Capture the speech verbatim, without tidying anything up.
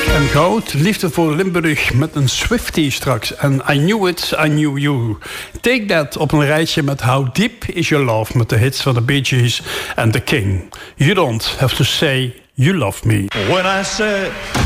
en goud. Liefde voor Limburg met een Swiftie straks. En I Knew It, I Knew You. Take That op een rijtje met How Deep Is Your Love... met de hits van de Bee Gees en The King. You don't have to say you love me. When I said